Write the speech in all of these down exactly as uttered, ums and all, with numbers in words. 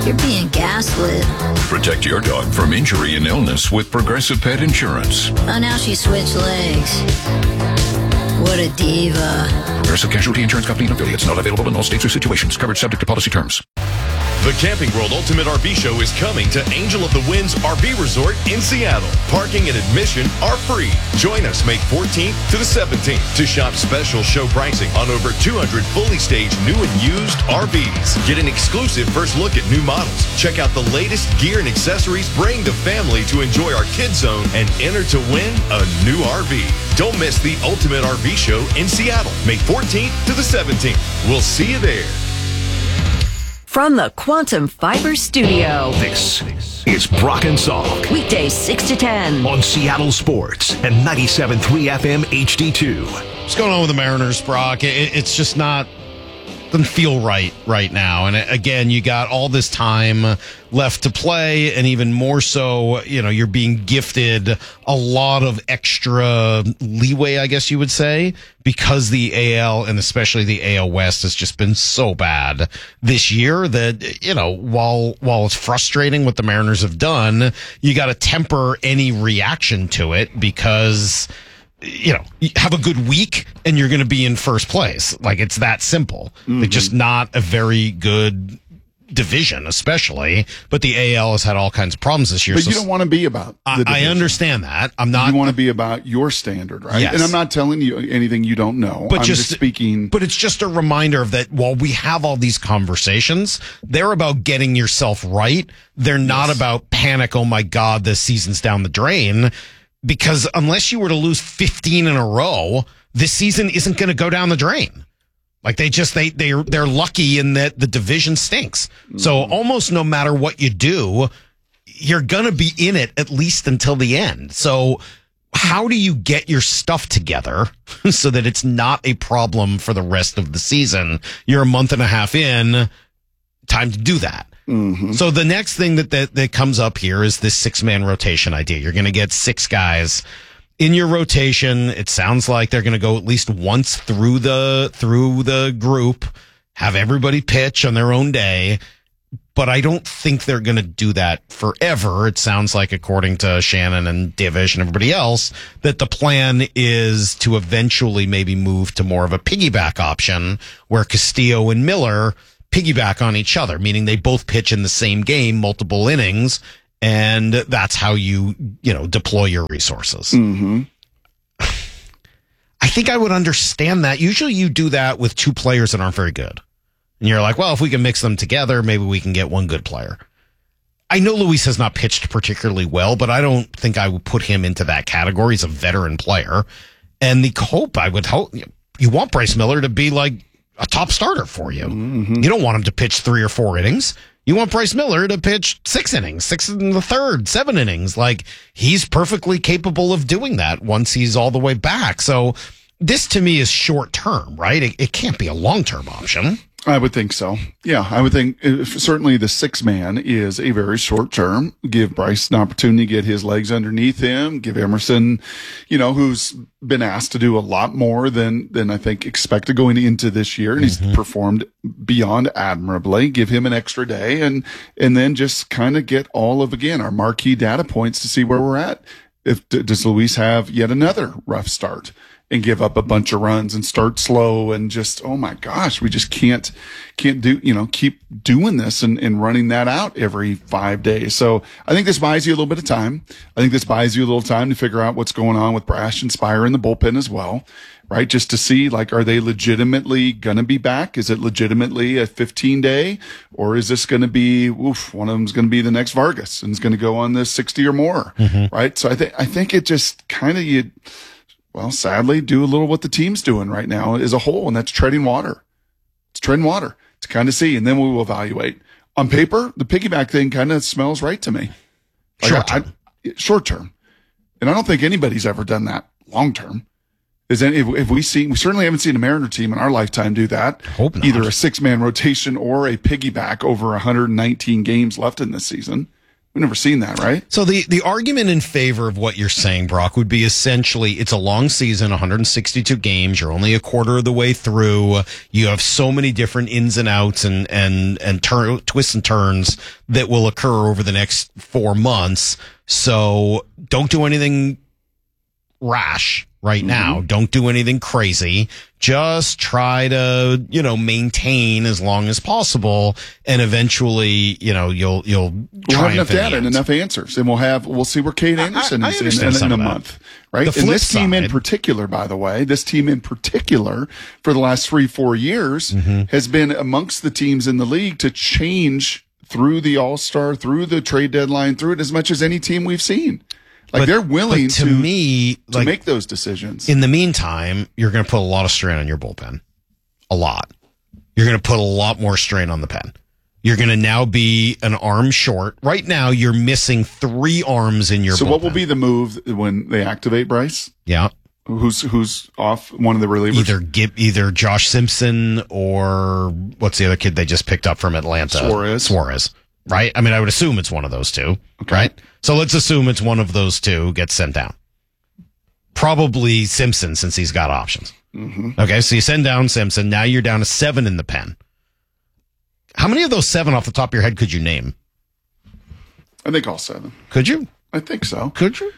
You're being gaslit. Protect your dog from injury and illness with Progressive Pet Insurance. Oh, now she switched legs. What a diva. Progressive Casualty Insurance Company and affiliates. Not available in all states or situations. Covered subject to policy terms. The Camping World Ultimate R V Show is coming to Angel of the Winds R V Resort in Seattle. Parking and admission are free. Join us May fourteenth to the seventeenth to shop special show pricing on over two hundred fully staged new and used R Vs. Get an exclusive first look at new models. Check out the latest gear and accessories. Bring the family to enjoy our Kids Zone and enter to win a new R V. Don't miss the Ultimate R V Show in Seattle, May fourteenth to the seventeenth. We'll see you there. From the Quantum Fiber Studio, this is Brock and Salk. Weekdays six to ten. On Seattle Sports and ninety-seven point three F M H D two. What's going on with the Mariners, Brock? It, it's just not, doesn't feel right right now. And again, you got all this time left to play, and even more so, you know, you're being gifted a lot of extra leeway, I guess you would say, because the A L and especially the A L West has just been so bad this year that, you know, while while it's frustrating what the Mariners have done, you got to temper any reaction to it because, you know, you have a good week and you're going to be in first place. Like, it's that simple. Mm-hmm. It's just not a very good division, especially, but the A L has had all kinds of problems this year. But so you don't want to be about the I, I understand that. I'm not. You want to be about your standard, right? Yes. And I'm not telling you anything you don't know. But I'm just, just speaking. But it's just a reminder of that while we have all these conversations, they're about getting yourself right. They're not Yes. about panic. Oh my God, this season's down the drain. Because unless you were to lose fifteen in a row, this season isn't going to go down the drain. Like they just, they, they're, they're lucky in that the division stinks. Mm-hmm. So almost no matter what you do, you're going to be in it at least until the end. So how do you get your stuff together so that it's not a problem for the rest of the season? You're a month and a half in, time to do that. Mm-hmm. So the next thing that, that, that comes up here is this six man rotation idea. You're going to get six guys in your rotation. It sounds like they're going to go at least once through the, through the group, have everybody pitch on their own day. But I don't think they're going to do that forever. It sounds like, according to Shannon and Divish and everybody else, that the plan is to eventually maybe move to more of a piggyback option where Castillo and Miller piggyback on each other, meaning they both pitch in the same game, multiple innings, and that's how you, you know, deploy your resources. Mm-hmm. I think I would understand that. Usually you do that with two players that aren't very good. And you're like, well, if we can mix them together, maybe we can get one good player. I know Luis has not pitched particularly well, but I don't think I would put him into that category. He's a veteran player. And the hope, I would hope, you want Bryce Miller to be like a top starter for you. Mm-hmm. You don't want him to pitch three or four innings. You want Bryce Miller to pitch six innings, six in the third, seven innings. Like, he's perfectly capable of doing that once he's all the way back. So this to me is short term, right? It, it can't be a long term option. I would think so. Yeah, I would think uh, certainly the six man is a very short term. Give Bryce an opportunity to get his legs underneath him. Give Emerson, you know, who's been asked to do a lot more than, than I think expected going into this year. And mm-hmm. he's performed beyond admirably. Give him an extra day and, and then just kind of get all of, again, our marquee data points to see where we're at. If, does Luis have yet another rough start and give up a bunch of runs and start slow and just, oh my gosh, we just can't, can't do, you know, keep doing this and, and running that out every five days. So I think this buys you a little bit of time. I think this buys you a little time to figure out what's going on with Brash and Spire in the bullpen as well, right? Just to see, like, are they legitimately going to be back? Is it legitimately a fifteen day, or is this going to be, oof, one of them's going to be the next Vargas and it's going to go on this sixty or more, mm-hmm. right? So I think, I think it just kind of, you, well, sadly, do a little what the team's doing right now as a whole, and that's treading water. It's treading water to kind of see, and then we will evaluate. On paper, the piggyback thing kind of smells right to me. Like short term. I, I, short term. And I don't think anybody's ever done that long term. Is any, if, if we see, we certainly haven't seen a Mariner team in our lifetime do that. Hope not. Either a six man rotation or a piggyback over one hundred nineteen games left in this season. We've never seen that, right? So the, the argument in favor of what you're saying, Brock, would be essentially it's a long season, one hundred sixty-two games. You're only a quarter of the way through. You have so many different ins and outs and, and, and tur- twists and turns that will occur over the next four months. So don't do anything rash right now. Mm-hmm. Don't do anything crazy. Just try to, you know, maintain as long as possible, and eventually, you know, you'll you'll we'll have triumph enough in data the and end. enough answers, and we'll have we'll see where Kate Anderson I, I is in, understand in, some in a of that. month, right? The And flip this team in side- particular, by the way, this team in particular for the last three four years Mm-hmm. has been amongst the teams in the league to change through the All Star, through the trade deadline, through it as much as any team we've seen. Like But- they're willing but to, to me, to like, make those decisions. in the meantime, you're going to put a lot of strain on your bullpen. A lot. You're going to put a lot more strain on the pen. You're going to now be an arm short. Right now, you're missing three arms in your so bullpen. what will be the move when they activate Bryce? Yeah. Who's who's off one of the relievers? Either give, either Josh Simpson or what's the other kid they just picked up from Atlanta? Suarez. Suarez. Right? I mean, I would assume it's one of those two. Okay. Right? So let's assume it's one of those two gets sent down. Probably Simpson, since he's got options. Mm-hmm. Okay, so you send down Simpson. Now you're down to seven in the pen. How many of those seven off the top of your head could you name? I think all seven. Could you? I think so. Could you?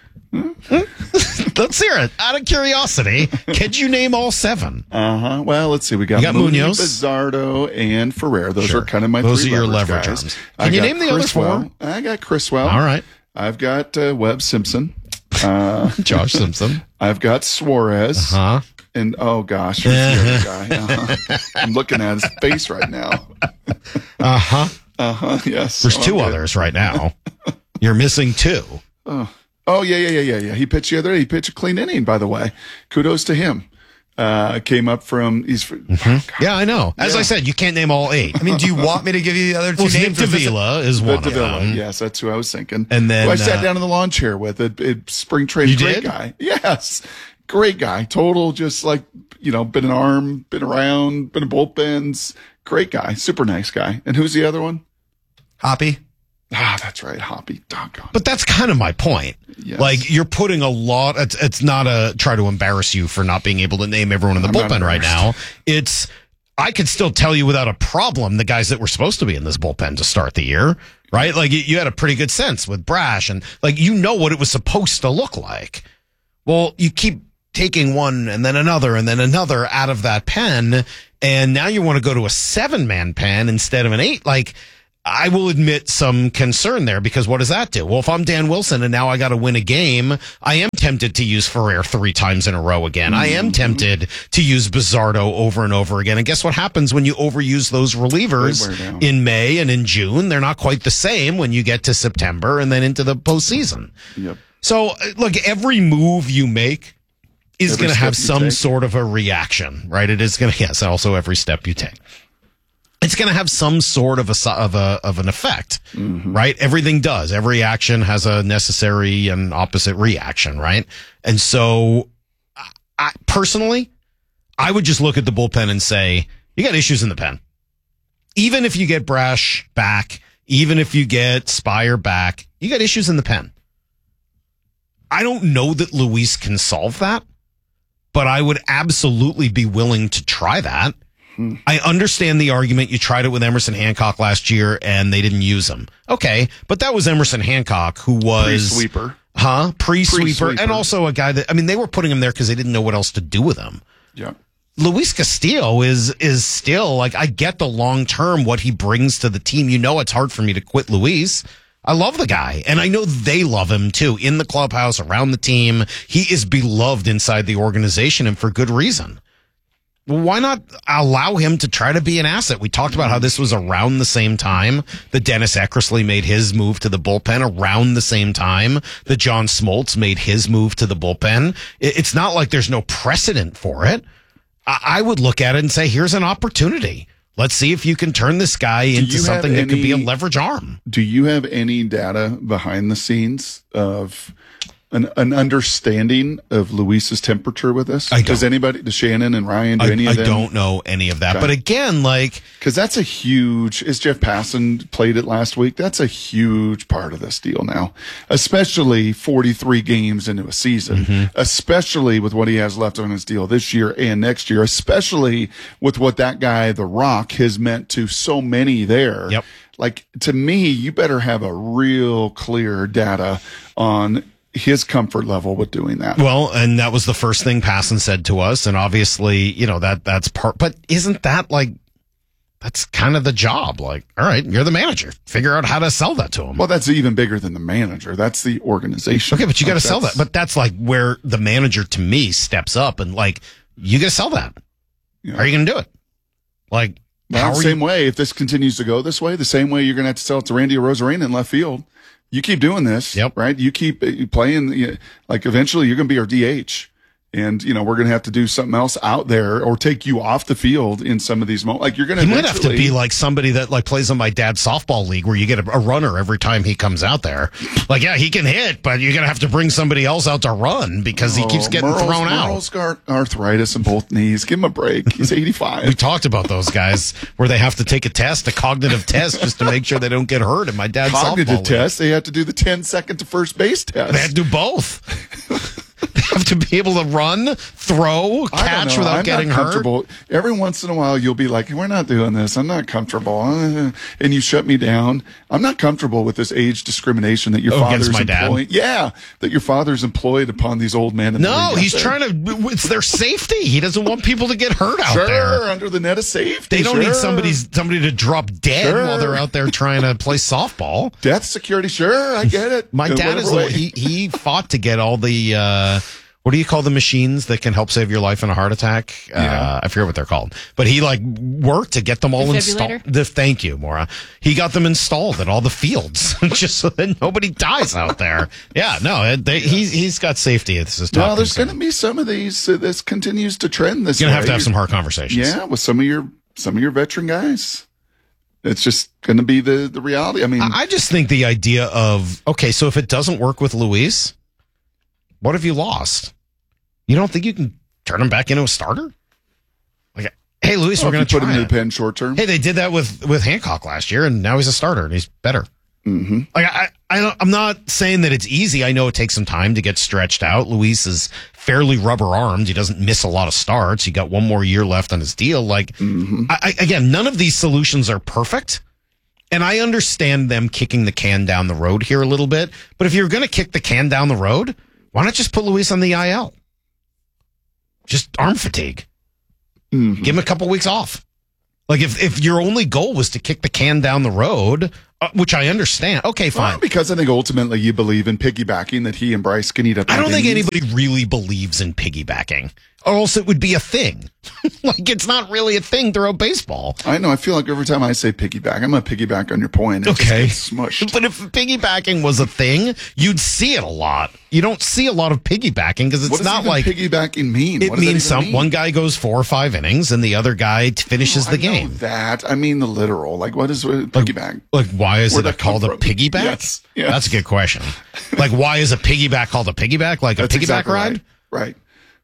Let's hear it. Out of curiosity, could you name all seven? Uh huh. Well, let's see. We got, You got Mooney, Munoz. Bizardo, and Ferrer. Those Sure. are kind of my Those three are your leverage, leverage guys. arms. I Can you got name the other Criswell. four? I got Criswell. All right. I've got uh, Webb Simpson. Uh, Josh Simpson. I've got Suarez. Huh? And oh gosh, who's the other guy? Uh-huh. I'm looking at his face right now. Uh huh. Uh huh. Yes. There's Oh, two good. others right now. You're missing two. Oh yeah, yeah, yeah, yeah, yeah. He pitched the other day. He pitched a clean inning, by the way. Kudos to him. Uh, came up from he's. Mm-hmm. Yeah, I know. As Yeah. I said, you can't name all eight. I mean, do you want me to give you the other two Well, Nick names? or is it- Davila is But one of Davila, them. yes, that's who I was thinking. And then, who I sat uh, down in the lawn chair with at, at spring training. You Great did? guy. Yes. Great guy. Total, just like, you know, been an arm, been around, been in bullpens. Great guy. Super nice guy. And who's the other one? Hoppy. Ah, that's right. Hoppy. Doggone. But that's kind of my point. Yes. Like, you're putting a lot, it's, it's not a try to embarrass you for not being able to name everyone in the I'm not bullpen right now. embarrassed. It's, I could still tell you without a problem the guys that were supposed to be in this bullpen to start the year, right? Like, you, you had a pretty good sense with Brash and, like, you know what it was supposed to look like. Well, you keep taking one and then another and then another out of that pen, and now you want to go to a seven-man pen instead of an eight. Like, I will admit some concern there, because what does that do? Well, if I'm Dan Wilson and now I got to win a game, I am tempted to use Ferrer three times in a row again. I am tempted to use Bizardo over and over again. And guess what happens when you overuse those relievers They wear down. in May and in June? They're not quite the same when you get to September and then into the postseason. Yep. So, uh, look, every move you make is Every going to have step you some take. sort of a reaction, right? It is going to, yes, also every step you take. It's going to have some sort of a so- of a of an effect, Mm-hmm. right? Everything does. Every action has a necessary and opposite reaction, right? And so, I, I personally, I would just look at the bullpen and say, you got issues in the pen. Even if you get Brash back, even if you get Spire back, you got issues in the pen. I don't know that Luis can solve that, but I would absolutely be willing to try that. Hmm. I understand the argument. You tried it with Emerson Hancock last year and they didn't use him. Okay. But that was Emerson Hancock, who was Pre-sweeper. huh? Pre-sweeper. Pre-sweeper. And also a guy that, I mean, they were putting him there because they didn't know what else to do with him. Yeah. Luis Castillo is, is still like, I get the long term, what he brings to the team. You know, it's hard for me to quit Luis. I love the guy, and I know they love him too. In the clubhouse, around the team, he is beloved inside the organization, and for good reason. Well, why not allow him to try to be an asset? We talked about how this was around the same time that Dennis Eckersley made his move to the bullpen, around the same time that John Smoltz made his move to the bullpen. It's not like there's no precedent for it. I would look at it and say, here's an opportunity. Let's see if you can turn this guy into you have something that could be a any- leverage arm. Do you have any data behind the scenes of an, an understanding of Luis's temperature with this? I don't. Does anybody, does Shannon and Ryan, do I, any I of them? don't know any of that. Okay. But again, like, Because that's a huge, as Jeff Passan played it last week, that's a huge part of this deal now, especially forty-three games into a season, Mm-hmm. especially with what he has left on his deal this year and next year, especially with what that guy, The Rock, has meant to so many there. Yep. Like, to me, you better have a real clear data on his comfort level with doing that. well, and that was the first thing Passan said to us. And obviously, you know, that that's part, but isn't that like, that's kind of the job? Like, all right, you're the manager. Figure out how to sell that to him. Well, that's even bigger than the manager. That's the organization. Okay, but you got to Like, sell that. that's- But that's like where the manager to me steps up and like, you got to sell that. Yeah. Are you going to do it? Like, Well, how are same you? way, if this continues to go this way, the same way you're going to have to sell it to Randy Arozarena in left field. You keep doing this, Yep. right? You keep uh, playing, you- like eventually you're going to be our D H. And, you know, we're going to have to do something else out there or take you off the field in some of these moments. Like you're going to He might have to be like somebody that like plays in my dad's softball league where you get a, a runner every time he comes out there. Like, yeah, he can hit, but you're going to have to bring somebody else out to run because he keeps getting Merle's, thrown out. Merle's got arthritis in both knees. Give him a break. He's eighty-five. We talked about those guys where they have to take a test, a cognitive test, just to make sure they don't get hurt in my dad's Cognitive softball league. test. They have to do the ten second to first base test. They had to do both. They have to be able to run, throw, I don't catch know. without I'm getting not hurt. comfortable. Every once in a while, you'll be like, "We're not doing this. I'm not comfortable," uh, and you shut me down. I'm not comfortable with this age discrimination that your Oh, against father's my dad? employing. Yeah, that your father's employed upon these old men. In the No, league out he's there. trying to. It's their safety. He doesn't want people to get hurt out Sure, there. under the net of safety. They don't sure. need somebody's somebody to drop dead Sure. while they're out there trying to play softball. death security. Sure, I get it. My In dad is whatever the, way. he he fought to get all the uh, what do you call the machines that can help save your life in a heart attack? Yeah. Uh, I forget what they're called, but he like worked to get them all installed. Defibrillator? The, thank you, Maura. He got them installed at all the fields just so that nobody dies out there. Yeah, no, it, they, he's he's got safety. It's his top No, there's concern. going to be some of these. Uh, this continues to trend this You're gonna way. have to have some hard conversations. Yeah, with some of your some of your veteran guys. It's just going to be the the reality. I mean, I I just think the idea of, okay, so if it doesn't work with Luis, what have you lost? You don't think you can turn him back into a starter? Like, hey, Luis, well, we're going if you to put try him in it. the pen short term. Hey, they did that with, with Hancock last year, and now he's a starter, and he's better. Mm-hmm. Like, I, I don't, I'm not saying that it's easy. I know it takes some time to get stretched out. Luis is fairly rubber-armed. He doesn't miss a lot of starts. He got one more year left on his deal. Like, Mm-hmm. I, I, again, none of these solutions are perfect. And I understand them kicking the can down the road here a little bit. But if you're going to kick the can down the road, why not just put Luis on the I L? Just arm fatigue. Mm-hmm. Give him a couple weeks off. Like if, if your only goal was to kick the can down the road, uh, which I understand. Okay, fine. Well, because I think ultimately you believe in piggybacking that he and Bryce can eat up. I don't think innings. anybody really believes in piggybacking, or else it would be a thing. Like it's not really a thing throughout baseball. I know. I feel like every time I say piggyback, I'm going to piggyback on your point. It just Okay. gets smushed. But if piggybacking was a thing, you'd see it a lot. You don't see a lot of piggybacking because it's what does not even like piggybacking mean? it What does that means even some mean? one guy goes four or five innings and the other guy t- finishes No, the I know game. that I mean the literal. Like what is a piggyback? Like why is Where'd it a, that come called a from? piggyback? Yes, yes. That's a good question. Like why is a piggyback called a piggyback? Like a That's piggyback exactly ride? Right. right.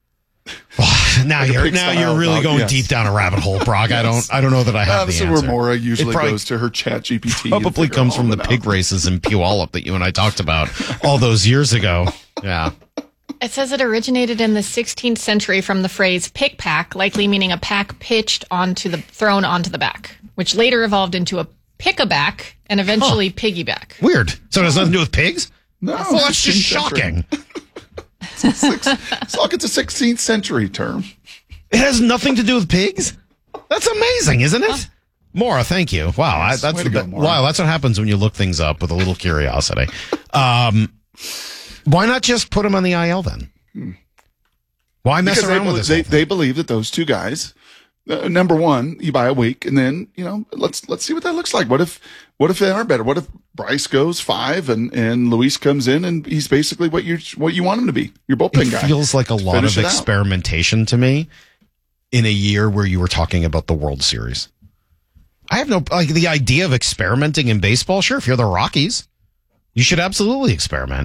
now Like a you're pig now style you're really dog, going yes. deep down a rabbit hole, Brock. I Yes. don't I don't know that I have Uh, the this is answer. where Maura usually It probably- goes to her Chat G P T. Probably comes from the pig races in Puyallup that you and I talked about all those years ago. Yeah. It says it originated in the sixteenth century from the phrase pick pack, likely meaning a pack pitched onto the thrown onto the back, which later evolved into a pick-a-back and eventually piggyback. Weird. So it has nothing to do with pigs? No, Well, that's just sixteenth century. shocking. Six, so it's a sixteenth century term. It has nothing to do with pigs? That's amazing, isn't it? Maura, thank you. Wow, I, Yes, that's way to go, that- Maura. wow. That's what happens when you look things up with a little curiosity. Um, why not just put him on the I L then? Why mess Because they, around with believe, this? they, whole thing? they believe that those two guys, uh, number one, you buy a week, and then you know let's let's see what that looks like. What if what if they are better? What if Bryce goes five and and Luis comes in and he's basically what you what you want him to be, your bullpen It guy. feels like a lot Finish of it out. experimentation to me in a year where you were talking about the World Series. I have no, like the idea of experimenting in baseball. Sure, if you're the Rockies, you should absolutely experiment.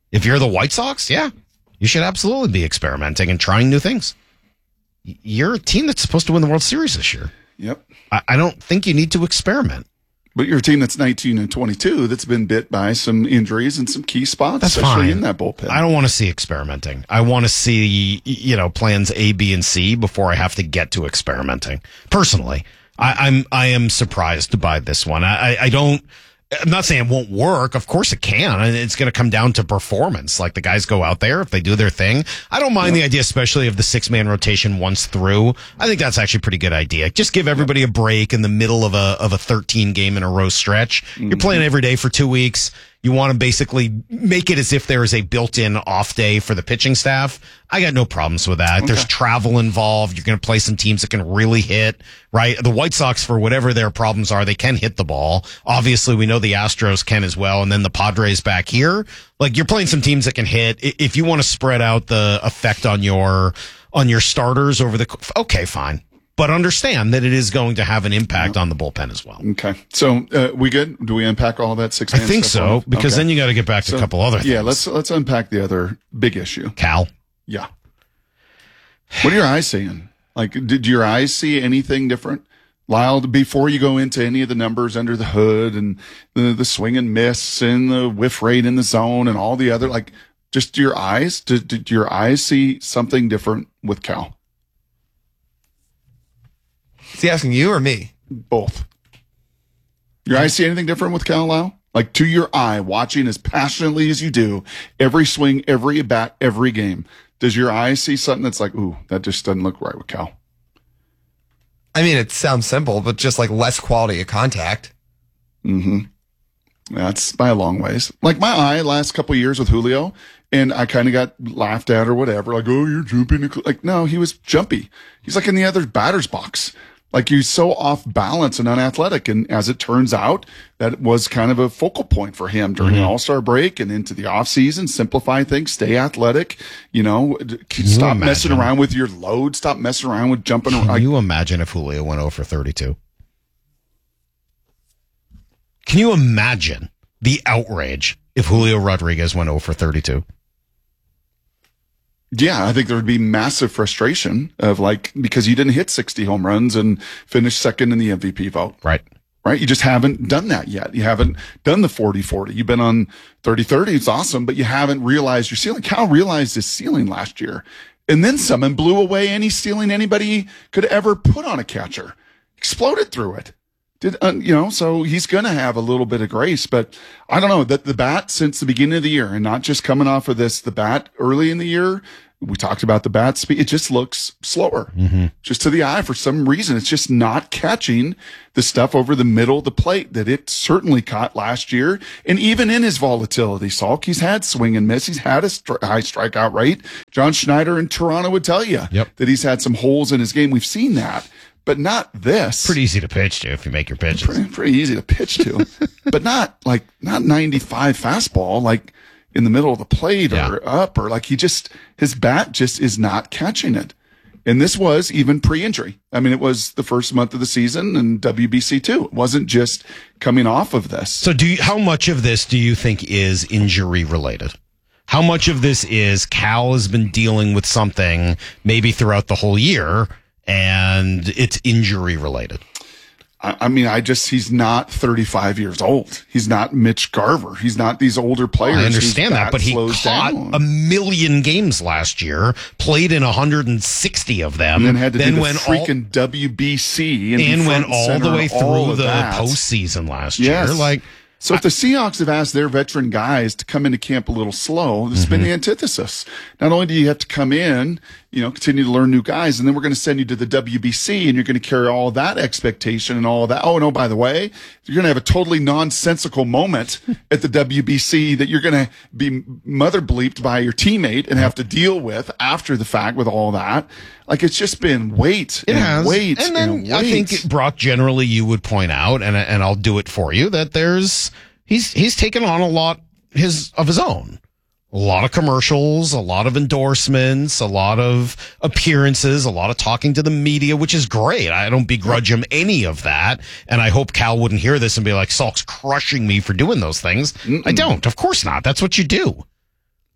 If you're the White Sox, yeah, you should absolutely be experimenting and trying new things. You're a team that's supposed to win the World Series this year. Yep. I, I don't think you need to experiment. But you're a team that's nineteen and twenty-two that's been bit by some injuries and some key spots, That's especially fine. in that bullpen. I don't want to see experimenting. I want to see, you know, plans A, B, and C before I have to get to experimenting. Personally, I, I'm I am surprised by this one. I, I don't. I'm not saying it won't work. Of course it can. And it's going to come down to performance. Like the guys go out there, if they do their thing. I don't mind the idea, especially of the six man rotation once through. I think that's actually a pretty good idea. Just give everybody a break in the middle of a, of a thirteen game in a row stretch. Mm-hmm. You're playing every day for two weeks. You want to basically make it as if there is a built-in off day for the pitching staff. I got no problems with that. Okay. There's travel involved. You're going to play some teams that can really hit, right? The White Sox, for whatever their problems are, they can hit the ball. Obviously, we know the Astros can as well. And then the Padres back here. Like, you're playing some teams that can hit. If you want to spread out the effect on your, on your starters over the, okay, fine. But understand that it is going to have an impact on the bullpen as well. Okay. So, uh, we good? Do we unpack all that six? I think so, because okay. then you got to get back to so, a couple other things. Yeah, let's let's unpack the other big issue. Cal. Yeah. What are your eyes seeing? Like, did your eyes see anything different? Lyle, before you go into any of the numbers under the hood and the, the swing and miss and the whiff rate in the zone and all the other, like, just your eyes, did, did your eyes see something different with Cal? Is he asking you or me? Both. Your eyes see anything different with Cal, Lyle? Like, to your eye, watching as passionately as you do, every swing, every at bat, every game, does your eyes see something that's like, ooh, that just doesn't look right with Cal? I mean, it sounds simple, but just like less quality of contact. Mm-hmm. That's by a long ways. Like my eye last couple of years with Julio, and I kind of got laughed at or whatever. Like, oh, you're jumping. Like, no, he was jumpy. He's like in the other batter's box. Like, he's so off balance and unathletic. And as it turns out, that was kind of a focal point for him during mm-hmm. the All-Star break and into the offseason. Simplify things, stay athletic, you know, Can stop you messing around with your load, stop messing around with jumping around. Can you imagine if Julio went oh for thirty-two? Can you imagine the outrage if Julio Rodriguez went oh for thirty-two? Yeah, I think there would be massive frustration of like, because you didn't hit sixty home runs and finish second in the M V P vote. Right. Right. You just haven't done that yet. You haven't done the forty forty. You've been on thirty thirty. It's awesome, but you haven't realized your ceiling. Cal realized his ceiling last year and then some and blew away any ceiling anybody could ever put on a catcher. Exploded through it. Did, uh, you know, so he's going to have a little bit of grace, but I don't know that the bat since the beginning of the year and not just coming off of this, the bat early in the year, we talked about the bat speed. It just looks slower mm-hmm. just to the eye for some reason. It's just not catching the stuff over the middle of the plate that it certainly caught last year. And even in his volatility, Salk, he's had swing and miss. He's had a stri- high strikeout rate. John Schneider in Toronto would tell you yep. that he's had some holes in his game. We've seen that. But not this. Pretty easy to pitch to if you make your pitches. Pretty, pretty easy to pitch to, but not like not ninety-five fastball like in the middle of the plate yeah. or up or like he just his bat just is not catching it. And this was even pre-injury. I mean, it was the first month of the season and W B C too. It wasn't just coming off of this. So, do you, how much of this do you think is injury related? How much of this is Cal has been dealing with something maybe throughout the whole year? And it's injury related. I, I mean, I just, he's not thirty-five years old. He's not Mitch Garver. He's not these older players. Well, I understand that, but he caught down. a million games last year, played in one hundred sixty of them. And then had to then do the went freaking all, W B C. And, and went all center, the way through the that. postseason last yes. year. Like, So if the Seahawks have asked their veteran guys to come into camp a little slow, this has mm-hmm. been the antithesis. Not only do you have to come in, you know, continue to learn new guys, and then we're going to send you to the W B C, and you're going to carry all that expectation and all of that. Oh, no, by the way, you're going to have a totally nonsensical moment at the W B C that you're going to be mother bleeped by your teammate and have to deal with after the fact with all that. Like, it's just been wait it and has. wait and then and wait. I think, Brock, generally you would point out, and and I'll do it for you, that there's he's he's taken on a lot his of his own. A lot of commercials, a lot of endorsements, a lot of appearances, a lot of talking to the media, which is great. I don't begrudge him any of that. And I hope Cal wouldn't hear this and be like, Salk's crushing me for doing those things. Mm-mm. I don't. Of course not. That's what you do.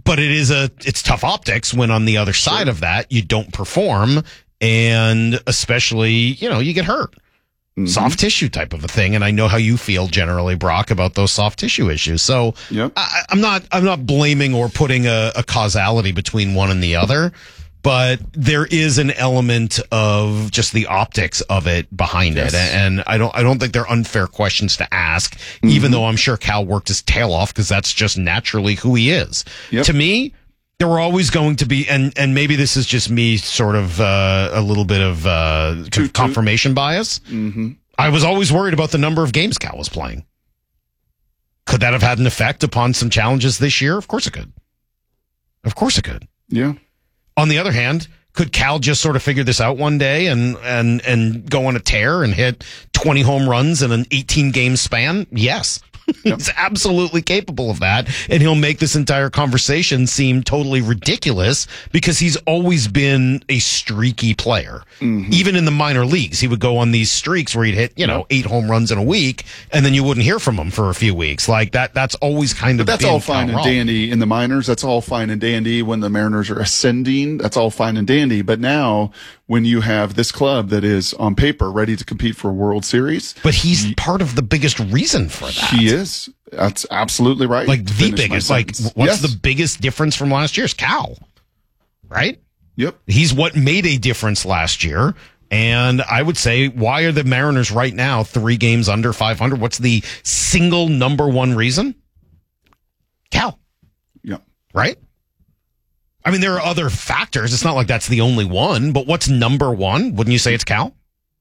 but it is a it's tough optics when on the other side of that you don't perform, and especially, you know, you get hurt. Mm-hmm. Soft tissue type of a thing, and I know how you feel generally, Brock, about those soft tissue issues. So yep. I, I'm not I'm not blaming or putting a, a causality between one and the other, but there is an element of just the optics of it behind yes. it, and I don't I don't think they're unfair questions to ask, mm-hmm. even though I'm sure Cal worked his tail off because that's just naturally who he is. Yep. To me, there were always going to be, and, and maybe this is just me sort of uh, a little bit of uh, toot, confirmation toot. bias. Mm-hmm. I was always worried about the number of games Cal was playing. Could that have had an effect upon some challenges this year? Of course it could. Of course it could. Yeah. On the other hand, could Cal just sort of figure this out one day and, and, and go on a tear and hit twenty home runs in an eighteen game span? Yes. Yep. He's absolutely capable of that, and he'll make this entire conversation seem totally ridiculous because he's always been a streaky player. Mm-hmm. Even in the minor leagues, he would go on these streaks where he'd hit, you know, yep. eight home runs in a week, and then you wouldn't hear from him for a few weeks. Like that, that's always kind of but that's been all fine and dandy in the minors. That's all fine and dandy when the Mariners are ascending. That's all fine and dandy. But now, when you have this club that is on paper ready to compete for a World Series, but he's he, part of the biggest reason for that. He is. That's absolutely right. Like the biggest. Like what's yes. the biggest difference from last year's Cal? Right? Yep. He's what made a difference last year. And I would say, why are the Mariners right now three games under five hundred? What's the single number one reason? Cal. Yeah. Right? I mean, there are other factors. It's not like that's the only one, but what's number one? Wouldn't you say it's Cal?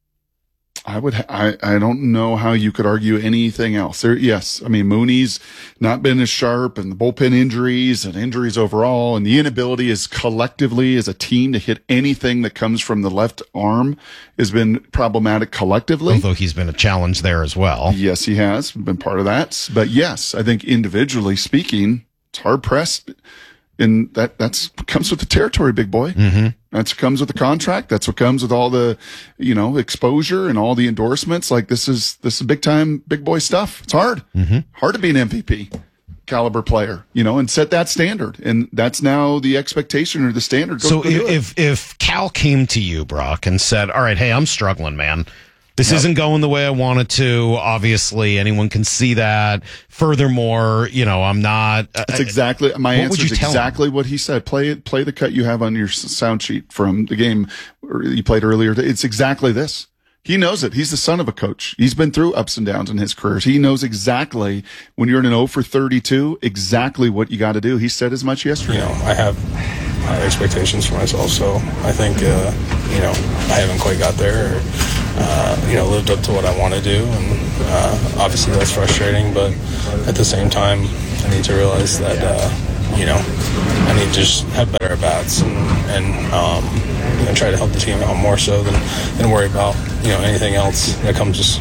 I would, I, I don't know how you could argue anything else. There, yes. I mean, Mooney's not been as sharp, and the bullpen injuries and injuries overall, and the inability is collectively as a team to hit anything that comes from the left arm has been problematic collectively. Although he's been a challenge there as well. Yes, he has been part of that. But yes, I think individually speaking, it's hard pressed. And that that's comes with the territory, big boy. Mm-hmm. That's what comes with the contract. That's what comes with all the, you know, exposure and all the endorsements. Like this is this is big time, big boy stuff. It's hard, mm-hmm. hard to be an M V P caliber player, you know, and set that standard. And that's now the expectation or the standard. Go, so go if, if if Cal came to you, Brock, and said, "All right, hey, I'm struggling, man. This yep. isn't going the way I wanted to." Obviously, anyone can see that. Furthermore, you know, I'm not. Uh, That's exactly my answer. Is exactly what he said. Play it. Play the cut you have on your sound sheet from the game you played earlier. It's exactly this. He knows it. He's the son of a coach. He's been through ups and downs in his careers. He knows exactly when you're in an oh for thirty-two, exactly what you got to do. He said as much yesterday. You know, I have high expectations for myself, so I think uh, you know I haven't quite got there. Or, Uh, you know, lived up to what I want to do, and uh, obviously that's frustrating, but at the same time, I need to realize that, uh, you know, I need to just have better at-bats and, and um, you know, try to help the team out more so than, than worry about, you know, anything else that comes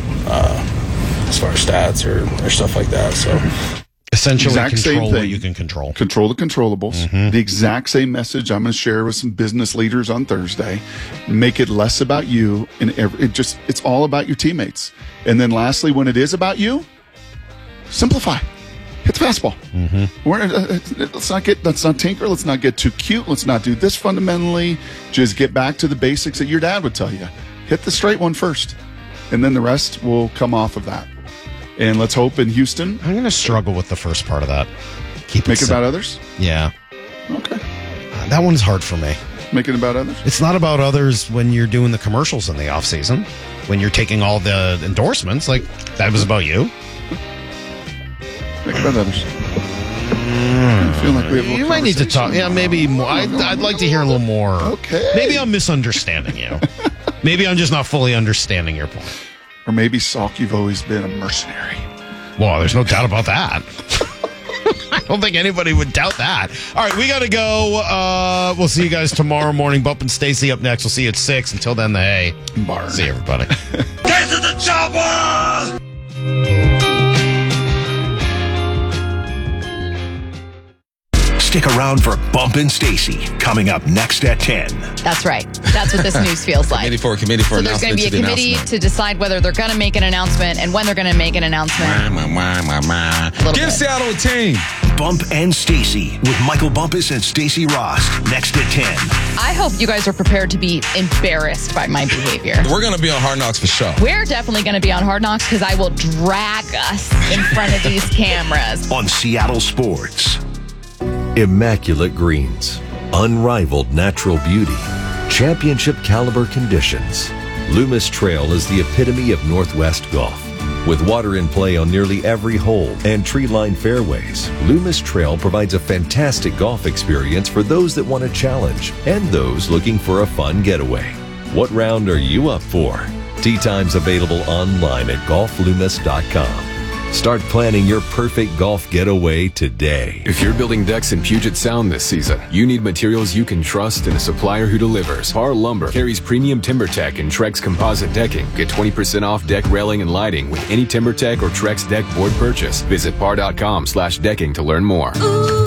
uh, as far as stats or, or stuff like that, so... Essentially, exact control same thing. What you can control. Control the controllables. Mm-hmm. The exact same message I'm going to share with some business leaders on Thursday. Make it less about you, and every, it just it's all about your teammates. And then, lastly, when it is about you, simplify. Hit the fastball. Mm-hmm. We're, uh, let's not get let's not tinker. Let's not get too cute. Let's not do this fundamentally. Just get back to the basics that your dad would tell you. Hit the straight one first, and then the rest will come off of that. And let's hope in Houston. I'm going to struggle with the first part of that. Keep Make it, it about others? Yeah. Okay. Uh, that one's hard for me. Make it about others? It's not about others when you're doing the commercials in the off season. When you're taking all the endorsements, like that was about you. Make it about others. I feel like we have a You might need to talk. Yeah, maybe more. I'd, I'd like to hear a little more. Okay. Maybe I'm misunderstanding you. Maybe I'm just not fully understanding your point. Or maybe, Salk, you've always been a mercenary. Well, there's no doubt about that. I don't think anybody would doubt that. All right, we got to go. Uh, we'll see you guys tomorrow morning. Bump and Stacy up next. We'll see you at six. Until then, the hay. Barn. See you, everybody. Get to the chopper! Stick around for Bump and Stacy coming up next at ten. That's right. That's what this news feels like. Committee for committee for so there's going to be a committee to decide whether they're going to make an announcement and when they're going to make an announcement. Give Seattle a team. Bump and Stacy with Michael Bumpus and Stacy Ross next at ten. I hope you guys are prepared to be embarrassed by my behavior. We're going to be on Hard Knocks for sure. We're definitely going to be on Hard Knocks because I will drag us in front of these cameras. On Seattle Sports. Immaculate greens, unrivaled natural beauty, championship caliber conditions. Loomis Trail is the epitome of Northwest golf. With water in play on nearly every hole and tree-lined fairways, Loomis Trail provides a fantastic golf experience for those that want a challenge and those looking for a fun getaway. What round are you up for? Tee times available online at golf loomis dot com. Start planning your perfect golf getaway today. If you're building decks in Puget Sound this season, you need materials you can trust and a supplier who delivers. Par Lumber carries premium TimberTech and Trex composite decking. Get twenty percent off deck railing and lighting with any TimberTech or Trex deck board purchase. Visit par dot com slash decking to learn more. Ooh.